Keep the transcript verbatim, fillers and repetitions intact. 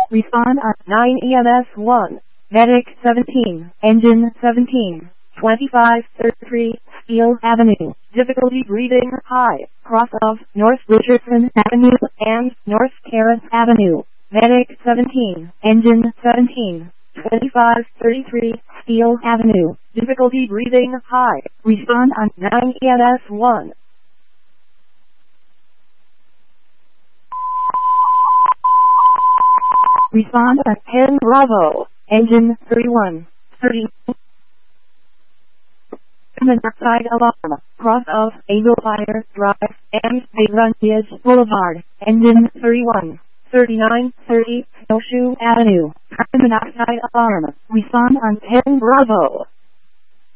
Respond on nine E M S one. Medic seventeen. Engine seventeen. twenty-five thirty-three, Steel Avenue. Difficulty breathing high. Cross of North Richardson Avenue and North Terrace Avenue. Medic seventeen. Engine seventeen. twenty-five thirty-three, Steel Avenue. Difficulty breathing high. Respond on nine E M S one. Respond on ten Bravo. Engine thirty-one. thirty. Monoxide alarm. Cross of Eaglefire Drive and Bayrontage Boulevard. Engine thirty-one. thirty-nine thirty, Snowshoe Avenue. Carbon monoxide alarm. Respond on ten Bravo.